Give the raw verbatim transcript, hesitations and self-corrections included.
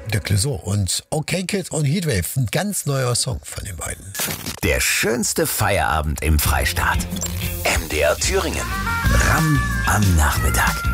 Der Clouseau und Okay Kid und Heatwave, ein ganz neuer Song von den beiden. Der schönste Feierabend im Freistaat. M D R Thüringen. R A M am Nachmittag.